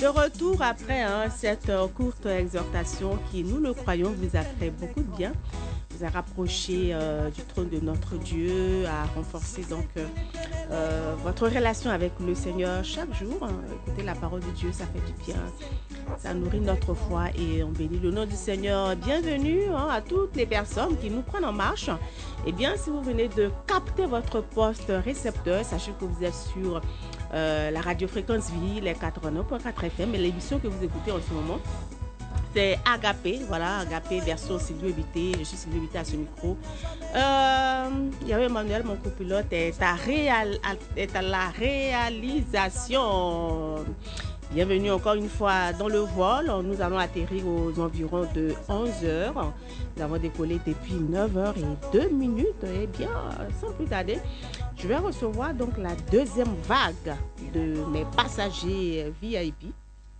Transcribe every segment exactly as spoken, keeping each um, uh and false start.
De retour après hein, cette euh, courte exhortation qui, nous le croyons, vous a fait beaucoup de bien, vous a rapproché euh, du trône de notre Dieu, a renforcé donc euh, euh, votre relation avec le Seigneur chaque jour. Hein. Écoutez la parole de Dieu, ça fait du bien, ça nourrit notre foi et on bénit le nom du Seigneur. Bienvenue hein, à toutes les personnes qui nous prennent en marche. Eh bien, si vous venez de capter votre poste récepteur, sachez que vous êtes sur euh, la radio Fréquence Vie, les quatre-vingt-neuf point quatre F M, et l'émission que vous écoutez en ce moment, c'est Agapé, voilà, Agapé version Sylvie Ebité. Je suis Sylvie Ebité à ce micro. Euh, il y avait Emmanuel, mon copilote, est à, réal, est à la réalisation. Bienvenue encore une fois dans le vol. Nous allons atterrir aux environs de onze heures. Nous avons décollé depuis neuf heures et deux minutes. Eh bien, sans plus tarder, je vais recevoir donc la deuxième vague de mes passagers V I P.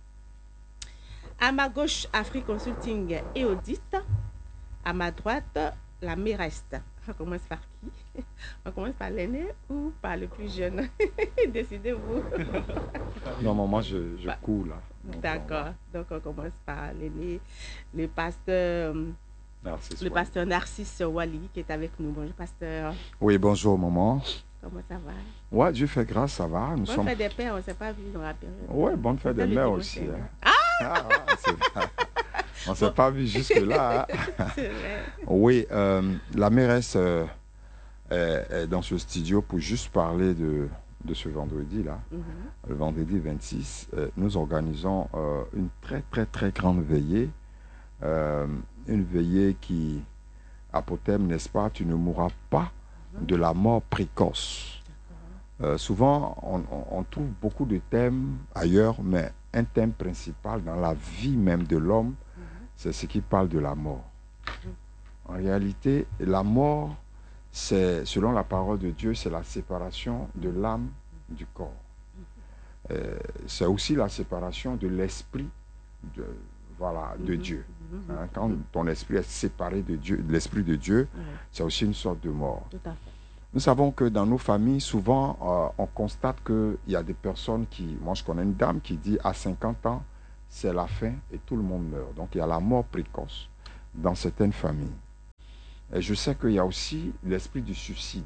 À ma gauche, Afrique Consulting et Audit. À ma droite, la mairesse. On commence par qui? On commence par l'aîné ou par le plus jeune? Décidez-vous. Non, moi, je, je bah, cours là. D'accord. Donc, on commence par l'aîné, le pasteur Narcisse, le pasteur Narcisse Wali qui est avec nous. Bonjour, pasteur. Oui, bonjour, maman. Comment ça va? Ouais, Dieu fait grâce, ça va. Nous bonne sommes... fête des pères, on ne s'est pas vu dans la période. Oui, bonne fête des mères aussi. Hein. Ah, ah ouais, on ne s'est bon. pas vu jusque-là. Hein. C'est vrai. Oui, euh, la mairesse euh, est, est dans ce studio pour juste parler de, de ce vendredi-là. Mm-hmm. Le vendredi vingt-six, euh, nous organisons euh, une très, très, très grande veillée. Euh, une veillée qui a pour thème, n'est-ce pas, tu ne mourras pas de la mort précoce. Euh, souvent, on, on, on trouve beaucoup de thèmes ailleurs, mais un thème principal dans la vie même de l'homme, mm-hmm. c'est ce qui parle de la mort. Mm-hmm. En réalité, la mort, c'est, selon la parole de Dieu, c'est la séparation de l'âme du corps. Mm-hmm. Euh, c'est aussi la séparation de l'esprit de, voilà, de mm-hmm. Dieu. Mm-hmm. Hein, quand ton esprit est séparé de Dieu, de l'esprit de Dieu, mm-hmm. c'est aussi une sorte de mort. Tout à fait. Nous savons que dans nos familles, souvent, euh, on constate qu'il y a des personnes qui... Moi, je connais une dame qui dit à cinquante ans, c'est la fin et tout le monde meurt. Donc, il y a la mort précoce dans certaines familles. Et je sais qu'il y a aussi l'esprit du suicide.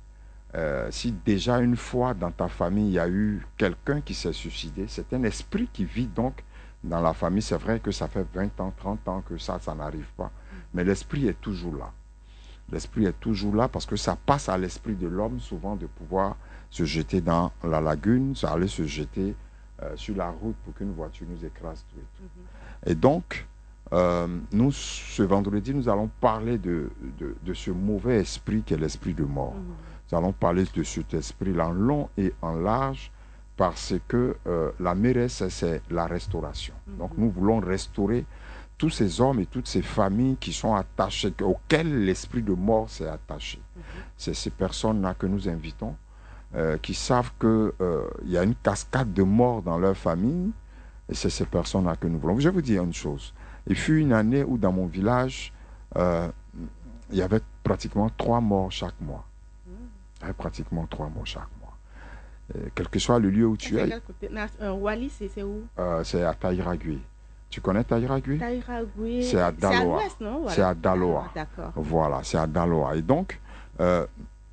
Euh, si déjà une fois dans ta famille, il y a eu quelqu'un qui s'est suicidé, c'est un esprit qui vit donc dans la famille. C'est vrai que ça fait vingt ans, trente ans que ça, ça n'arrive pas. Mais l'esprit est toujours là. L'esprit est toujours là parce que ça passe à l'esprit de l'homme souvent de pouvoir se jeter dans la lagune, aller se jeter euh, sur la route pour qu'une voiture nous écrase tout et tout. Mm-hmm. Et donc, euh, nous, ce vendredi, nous allons parler de, de, de ce mauvais esprit qui est l'esprit de mort. Mm-hmm. Nous allons parler de cet esprit-là en long et en large parce que euh, la mairesse, c'est la restauration. Mm-hmm. Donc, nous voulons restaurer tous ces hommes et toutes ces familles qui sont attachées, auxquelles l'esprit de mort s'est attaché. Mm-hmm. C'est ces personnes-là que nous invitons, euh, qui savent qu'il euh, y a une cascade de morts dans leur famille, et c'est ces personnes-là que nous voulons. Je vais vous dire une chose. Il fut une année où dans mon village, euh, il y avait pratiquement trois morts chaque mois. Mm-hmm. Il y avait pratiquement trois morts chaque mois. Et quel que soit le lieu où tu es. Euh, Wali, c'est où? euh, C'est à Taïragui. Tu connais Taïragui? Taïragui. C'est à Daloa. C'est à l'ouest, non? Voilà. C'est à Daloa. Ah, d'accord. Voilà, c'est à Daloa. Et donc, euh,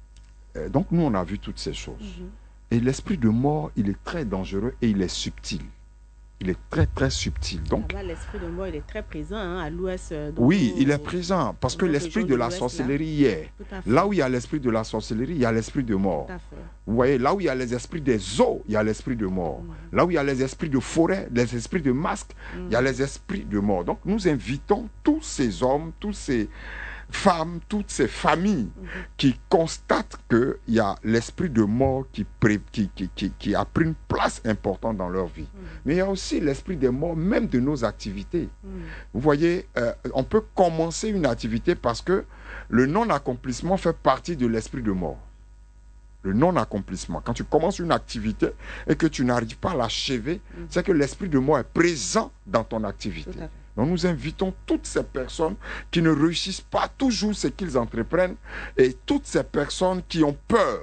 donc, nous, on a vu toutes ces choses. Mm-hmm. Et l'esprit de mort, il est très dangereux et il est subtil. Il est très, très subtil. Donc, l'esprit de mort, il est très présent hein, à l'ouest. Oui, il est présent parce que l'esprit de la sorcellerie y est. Là où il y a l'esprit de la sorcellerie, il y a l'esprit de mort. Vous voyez, là où il y a les esprits des eaux, il y a l'esprit de mort. Mm-hmm. Là où il y a les esprits de forêt, les esprits de masques, mm-hmm. il y a les esprits de mort. Donc, nous invitons tous ces hommes, tous ces femmes, toutes ces familles mm-hmm. qui constatent qu'il y a l'esprit de mort qui, pré, qui, qui, qui, qui a pris une place importante dans leur vie. Mm-hmm. Mais il y a aussi l'esprit des morts, même de nos activités. Mm-hmm. Vous voyez, euh, on peut commencer une activité parce que le non-accomplissement fait partie de l'esprit de mort. Le non-accomplissement. Quand tu commences une activité et que tu n'arrives pas à l'achever, mm-hmm. c'est que l'esprit de mort est présent dans ton activité. Donc nous invitons toutes ces personnes qui ne réussissent pas toujours ce qu'ils entreprennent et toutes ces personnes qui ont peur,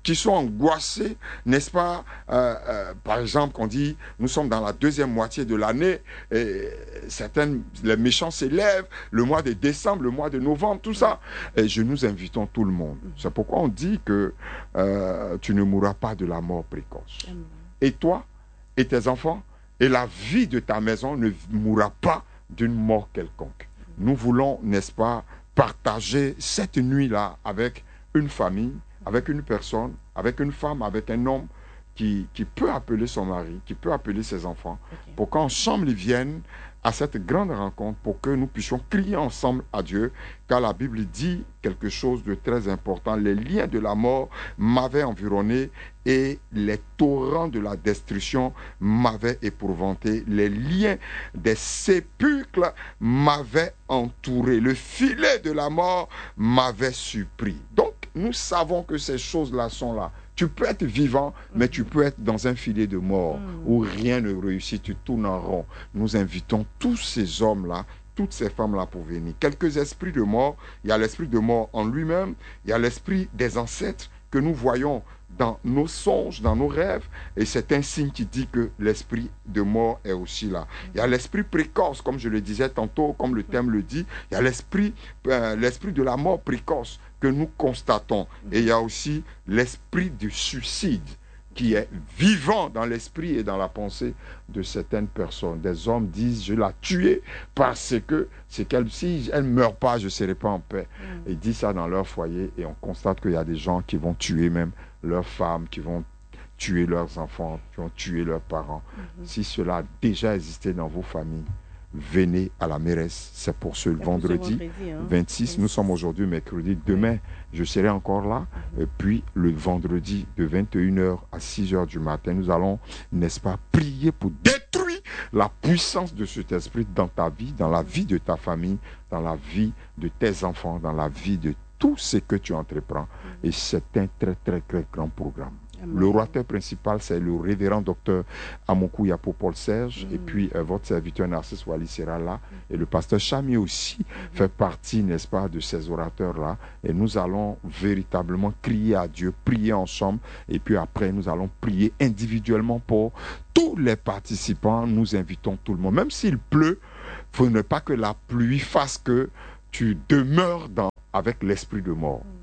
qui sont angoissés, n'est-ce pas? euh, euh, Par exemple, qu'on dit, nous sommes dans la deuxième moitié de l'année, et certaines, les méchants s'élèvent, le mois de décembre, le mois de novembre, tout ça. Et je nous invitons tout le monde. C'est pourquoi on dit que euh, tu ne mourras pas de la mort précoce. Et toi, et tes enfants, et la vie de ta maison ne mourra pas d'une mort quelconque. Nous voulons, n'est-ce pas, partager cette nuit-là avec une famille, avec une personne, avec une femme, avec un homme qui, qui peut appeler son mari, qui peut appeler ses enfants, okay. pour qu'ensemble ils viennent à cette grande rencontre, pour que nous puissions crier ensemble à Dieu, car la Bible dit quelque chose de très important. Les liens de la mort m'avaient environné et les torrents de la destruction m'avaient épouvanté. Les liens des sépulcres m'avaient entouré. Le filet de la mort m'avait surpris. Donc, nous savons que ces choses-là sont là. Tu peux être vivant, mais tu peux être dans un filet de mort où rien ne réussit, tu tournes en rond. Nous invitons tous ces hommes-là, toutes ces femmes-là pour venir. Quelques esprits de mort, il y a l'esprit de mort en lui-même, il y a l'esprit des ancêtres que nous voyons dans nos songes, dans nos rêves, et c'est un signe qui dit que l'esprit de mort est aussi là. Il y a l'esprit précoce, comme je le disais tantôt, comme le thème le dit, il y a l'esprit, euh, l'esprit de la mort précoce que nous constatons, et il y a aussi l'esprit du suicide qui est vivant dans l'esprit et dans la pensée de certaines personnes. Des hommes disent, je l'ai tuée parce que c'est qu'elle, si elle ne meurt pas, je ne serai pas en paix. Mm. Ils disent ça dans leur foyer et on constate qu'il y a des gens qui vont tuer même leurs femmes, qui vont tuer leurs enfants, qui vont tuer leurs parents. Mm-hmm. Si cela a déjà existé dans vos familles, venez à la mairesse. C'est pour ce vendredi, vendredi hein. vingt-six. vingt-six. Nous sommes aujourd'hui mercredi. Demain, oui. je serai encore là. Mm-hmm. Et puis, le vendredi, de vingt et une heures à six heures du matin, nous allons, n'est-ce pas, prier pour détruire la puissance de cet esprit dans ta vie, dans la vie de ta famille, dans la vie de tes enfants, dans la vie de tout ce que tu entreprends. Mm-hmm. Et c'est un très, très, très grand programme. Amen. Le orateur principal, c'est le révérend docteur Amokou Yapo Paul Serge, mm. et puis euh, votre serviteur Narcisse Wali sera là, mm. et le pasteur Chami aussi mm. fait partie, n'est-ce pas, de ces orateurs-là, et nous allons véritablement crier à Dieu, prier ensemble, et puis après, nous allons prier individuellement pour tous les participants. Nous invitons tout le monde, même s'il pleut, il ne faut pas que la pluie fasse que tu demeures dans, avec l'esprit de mort. Mm.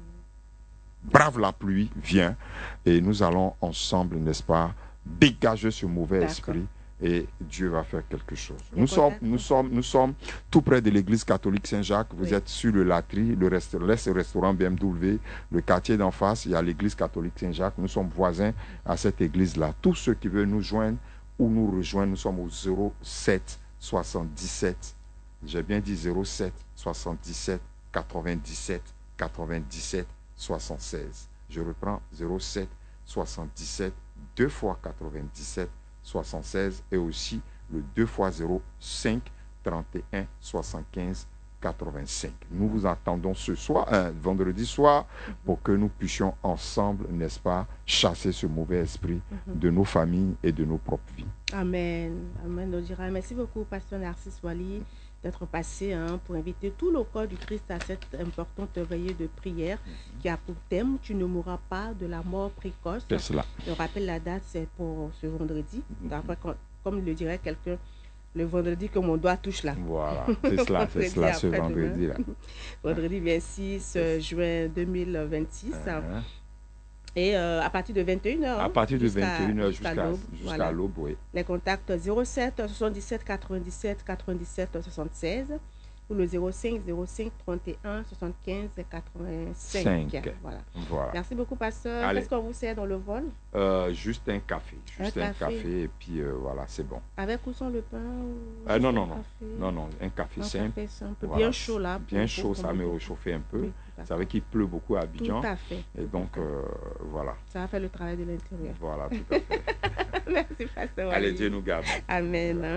Brave la pluie, viens, et nous allons ensemble, n'est-ce pas, dégager ce mauvais D'accord. esprit, et Dieu va faire quelque chose. Nous sommes, nous, sommes, nous sommes tout près de l'église catholique Saint-Jacques, vous oui. êtes sur le Latry, le, resta- le restaurant B M W, le quartier d'en face, il y a l'église catholique Saint-Jacques, nous sommes voisins à cette église-là. Tous ceux qui veulent nous joindre ou nous rejoindre, nous sommes au zéro sept soixante-dix-sept, j'ai bien dit zéro sept soixante-dix-sept quatre-vingt-dix-sept quatre-vingt-dix-sept soixante-seize. Je reprends zéro sept soixante-dix-sept deux fois quatre-vingt-dix-sept soixante-seize et aussi le deux fois zéro cinq trente et un soixante-quinze quatre-vingt-cinq. Nous vous attendons ce soir, euh, vendredi soir, pour que nous puissions ensemble, n'est-ce pas, chasser ce mauvais esprit mm-hmm. de nos familles et de nos propres vies. Amen. Amen. On dira merci beaucoup, pasteur Narcisse Wali, d'être passé hein, pour inviter tout le corps du Christ à cette importante veillée de prière mm-hmm. qui a pour thème « Tu ne mourras pas de la mort précoce ». C'est cela. Je rappelle la date, c'est pour ce vendredi. Mm-hmm. Après, comme, comme le dirait quelqu'un, le vendredi que mon doigt touche là. Voilà, c'est cela, c'est cela ce vendredi-là. Vendredi vingt-six juin deux mille vingt-six. Uh-huh. Et euh, à partir de vingt et une heures. À partir de vingt et une heures jusqu'à, jusqu'à l'aube, jusqu'à voilà. l'aube, oui. Les contacts zéro sept soixante-dix-sept quatre-vingt-dix-sept quatre-vingt-dix-sept soixante-seize ou le zéro cinq zéro cinq trente et un soixante-quinze quatre-vingt-cinq. cinq. Voilà. Voilà. Merci beaucoup, pasteur. Allez. Qu'est-ce qu'on vous sert dans le vol? euh, Juste un café. Juste un, un café. café et puis euh, voilà, c'est bon. Avec ou sans le pain ou euh, Non, non, non. Non, non, un café un simple. Café simple. Voilà. Bien chaud là. Bien chaud, ça me réchauffer un peu. Oui, vous savez qu'il pleut beaucoup à Abidjan. Tout à fait. Et donc, euh, voilà. Ça va faire le travail de l'intérieur. Voilà, tout à fait. Merci, pasteur. Allez, Dieu nous garde. Amen. Voilà.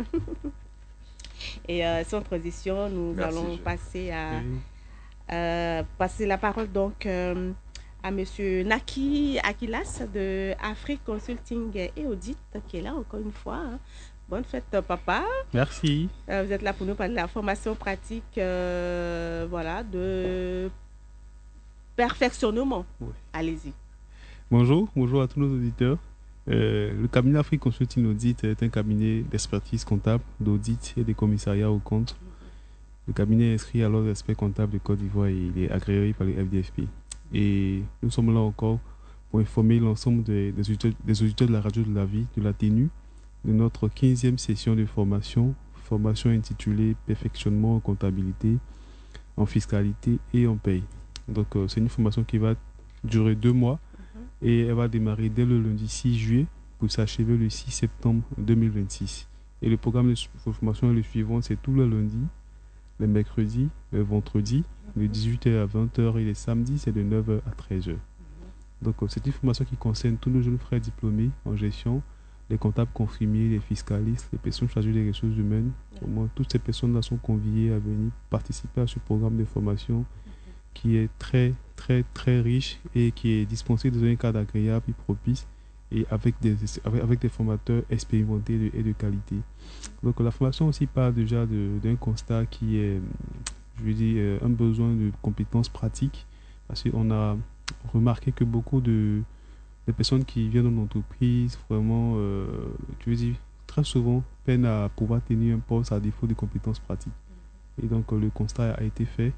Et euh, sans transition, nous Merci, allons je... passer à oui. euh, passer la parole donc euh, à Monsieur Naki Akilas de Afrique Consulting et Audit qui est là encore une fois. Hein. Bonne fête, papa. Merci. Euh, vous êtes là pour nous parler de la formation pratique, euh, voilà, de perfectionnement. Oui. Allez-y. Bonjour, bonjour à tous nos auditeurs. Euh, le cabinet Afrique Consulting Audit est un cabinet d'expertise comptable, d'audit et de commissariat aux comptes. Le cabinet est inscrit à l'ordre d'experts comptables de Côte d'Ivoire et il est agréé par le F D F P. Et nous sommes là encore pour informer l'ensemble des, des, auditeurs, des auditeurs de la radio de la vie, de la T N U, de notre quinzième session de formation, formation intitulée Perfectionnement en comptabilité, en fiscalité et en paye. Donc euh, c'est une formation qui va durer deux mois. Et elle va démarrer dès le lundi six juillet pour s'achever le six septembre deux mille vingt-six. Et le programme de formation est le suivant, c'est tous les lundis, les mercredis, les vendredis, de dix-huit heures à vingt heures et les samedis, c'est de neuf heures à treize heures. Donc c'est une formation qui concerne tous nos jeunes frères diplômés en gestion, les comptables confirmés, les fiscalistes, les personnes chargées des ressources humaines. Au moins, toutes ces personnes-là sont conviées à venir participer à ce programme de formation qui est très, très, très riche et qui est dispensé dans un cadre agréable et propice et avec des, avec, avec des formateurs expérimentés de, et de qualité. Donc la formation aussi part déjà d'un constat qui est, je veux dire, un besoin de compétences pratiques parce qu'on a remarqué que beaucoup de, de personnes qui viennent dans l'entreprise, vraiment, euh, tu veux dire, très souvent peinent à pouvoir tenir un poste à défaut de compétences pratiques. Et donc le constat a été fait.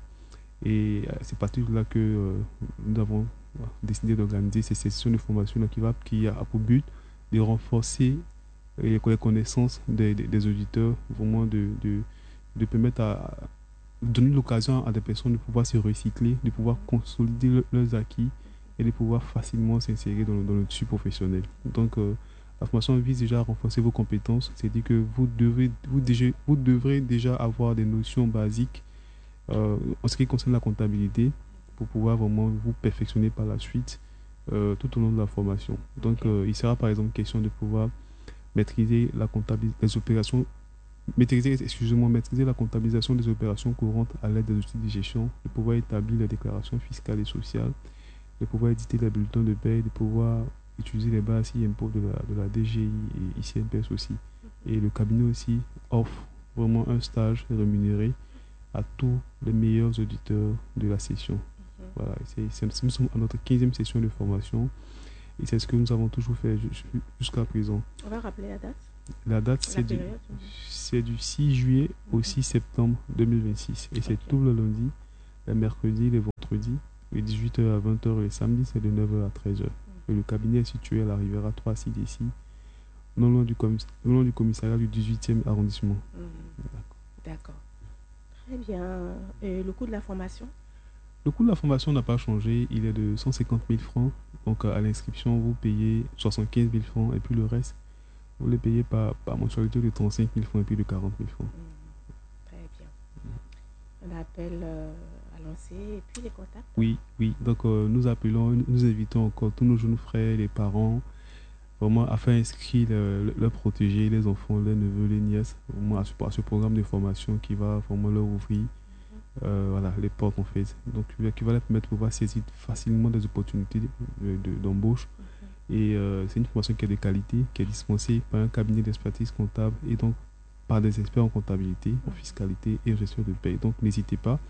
Et c'est parti de là que euh, nous avons décidé d'organiser ces sessions de formation qui, va, qui a pour but de renforcer les connaissances des, des, des auditeurs, vraiment de, de, de permettre à donner l'occasion à des personnes de pouvoir se recycler, de pouvoir consolider le, leurs acquis et de pouvoir facilement s'insérer dans, dans le tissu professionnel. Donc euh, la formation vise déjà à renforcer vos compétences, c'est-à-dire que vous, devez, vous, déjà, vous devrez déjà avoir des notions basiques Euh, en ce qui concerne la comptabilité, pour pouvoir vraiment vous perfectionner par la suite euh, tout au long de la formation. Donc, euh, il sera par exemple question de pouvoir maîtriser la comptabilité, les opérations, maîtriser, excusez-moi, maîtriser la comptabilisation des opérations courantes à l'aide des outils de gestion, de pouvoir établir les déclarations fiscales et sociales, de pouvoir éditer les bulletins de paie, de pouvoir utiliser les bases I M P O de la, de la D G I et I C N P S aussi. Et le cabinet aussi offre vraiment un stage rémunéré à tous les meilleurs auditeurs de la session. Mm-hmm. Voilà, c'est, c'est, nous sommes à notre quinzième session de formation et c'est ce que nous avons toujours fait jusqu'à présent. On va rappeler la date. La date, la c'est, du, c'est du six juillet mm-hmm. au six septembre deux mille vingt-six. Et okay. C'est tout le lundi, les mercredis, les vendredis, de dix-huit heures à vingt heures et les samedis, c'est de neuf heures à treize heures. Mm-hmm. Et le cabinet est situé à la Riviera trois C D C, non loin du, commiss- non loin du commissariat du dix-huitième arrondissement. Mm-hmm. D'accord. D'accord. Très bien. Et le coût de la formation? Le coût de la formation n'a pas changé. Il est de cent cinquante mille francs. Donc à l'inscription, vous payez soixante-quinze mille francs et puis le reste, vous les payez par, par mensualité de trente-cinq mille francs et puis de quarante mille francs. Mmh. Très bien. Mmh. Un appel euh, à lancer et puis les contacts? Oui, oui. Donc euh, nous appelons, nous invitons encore tous nos jeunes frères, les parents, vraiment à faire inscrire leurs protégés, les enfants, les neveux, les nièces, vraiment à ce, à ce programme de formation qui va vraiment leur ouvrir mm-hmm. euh, voilà, les portes en fait. Donc qui va leur permettre de pouvoir saisir facilement des opportunités de, de, d'embauche. Mm-hmm. Et euh, c'est une formation qui est de qualité, qui est dispensée par un cabinet d'expertise comptable et donc par des experts en comptabilité, mm-hmm. en fiscalité et en gestion de paie. Donc n'hésitez pas.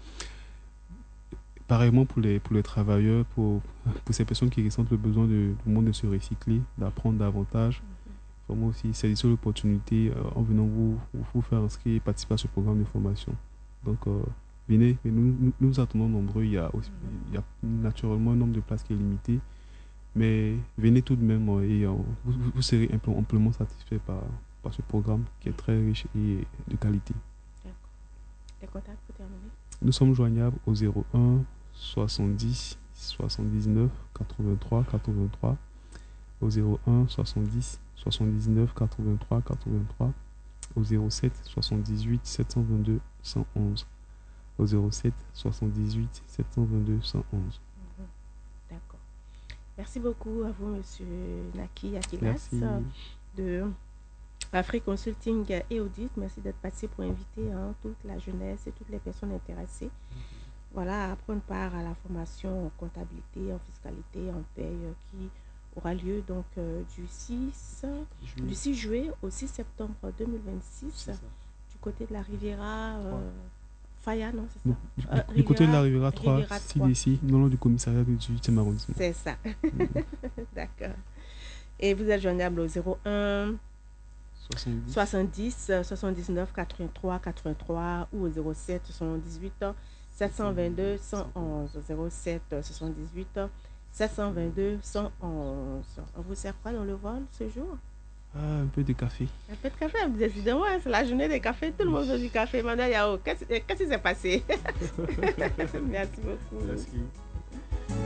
Pareillement pour les, pour les travailleurs, pour, pour ces personnes qui ressentent le besoin de, du monde de se recycler, d'apprendre davantage. Mm-hmm. Vraiment aussi saisir l'opportunité euh, en venant vous, vous, vous faire inscrire et participer à ce programme de formation. Donc euh, venez, nous, nous, nous attendons nombreux. Il y, a aussi, il y a naturellement un nombre de places qui est limité. Mais venez tout de même euh, et euh, vous, vous serez amplement satisfait par, par ce programme qui est très riche et de qualité. D'accord. Les contacts pour terminer? Nous sommes joignables au zéro un soixante-dix soixante-dix-neuf quatre-vingt-trois quatre-vingt-trois, au zéro un soixante-dix soixante-dix-neuf quatre-vingt-trois quatre-vingt-trois, au zéro sept soixante-dix-huit sept cent vingt-deux cent onze, au zéro sept soixante-dix-huit sept cent vingt-deux cent onze. Mmh. D'accord. Merci beaucoup à vous, Monsieur Naki Akilas, de Afrique Consulting et Audit. Merci d'être passé pour inviter hein, toute la jeunesse et toutes les personnes intéressées. Voilà, à prendre part à la formation en comptabilité, en fiscalité, en paie euh, qui aura lieu donc euh, du six du six juillet au six septembre deux mille vingt-six du côté de la Riviera euh, Faya, non, c'est ça. Donc, du, Euh, du côté de la Riviera- Riviera trois, Riviera C trois. D C, non loin du commissariat du dix-huitième arrondissement. C'est ça. D'accord. Et vous êtes joignable au zéro un soixante-dix. soixante-dix soixante-dix-neuf quatre-vingt-trois quatre-vingt-trois ou au zéro sept soixante-dix-huit sept cent vingt-deux cent onze. zéro sept soixante-dix-huit sept cent vingt-deux cent onze. On vous sert quoi dans le vol ce jour? Ah, un peu de café. Un peu de café, décidément, hein, c'est la journée des cafés, tout le monde veut du café. Maintenant, Yao, qu'est-ce qu'est-ce qui s'est passé? Merci beaucoup. Merci.